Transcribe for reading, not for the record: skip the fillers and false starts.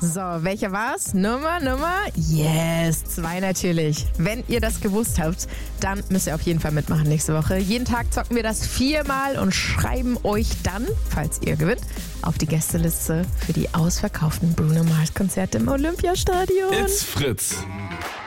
So, welcher war's? Nummer? Yes, 2 natürlich. Wenn ihr das gewusst habt, dann müsst ihr auf jeden Fall mitmachen nächste Woche. Jeden Tag zocken wir das 4-mal und schreiben euch dann, falls ihr gewinnt, auf die Gästeliste für die ausverkauften Bruno Mars Konzerte im Olympiastadion. It's Fritz.